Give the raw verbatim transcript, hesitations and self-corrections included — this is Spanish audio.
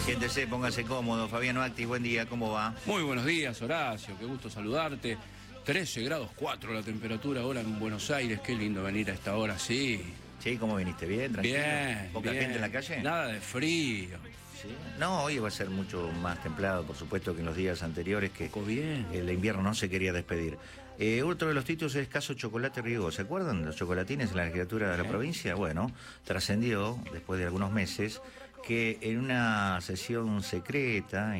Siéntese, póngase cómodo. Fabiano Actis, buen día, ¿cómo va? Muy buenos días, Horacio, qué gusto saludarte. trece grados cuatro la temperatura ahora en Buenos Aires, qué lindo venir a esta hora, sí. Sí, ¿cómo viniste? ¿Bien? ¿Tranquilo? Bien, ¿Poca bien. gente en la calle? Nada de frío. ¿Sí? No, hoy va a ser mucho más templado, por supuesto, que en los días anteriores, que Poco bien. el invierno no se quería despedir. Eh, otro de los títulos es caso Chocolate Riego. ¿Se acuerdan de los chocolatines en la legislatura de la ¿Eh? provincia? Bueno, trascendió, después de algunos meses, que en una sesión secreta